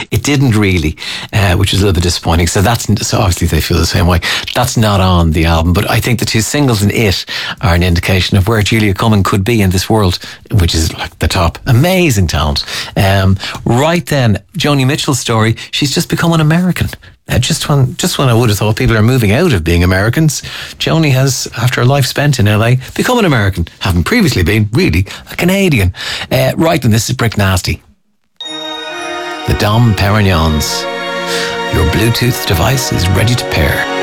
it didn't really, which was a little bit disappointing. So so obviously they feel the same way. That's not on the album, but I think the two singles in it are an indication of where Julia Cumming could be in this world, which is like the top. Amazing talent. Right then, Joni Mitchell's story, she's just become an American. Just when I would have thought people are moving out of being Americans, Joni has, after a life spent in LA, become an American, having previously been really a Canadian. Right then, this is Brick Nasty. The Dom Perignons. Your Bluetooth device is ready to pair.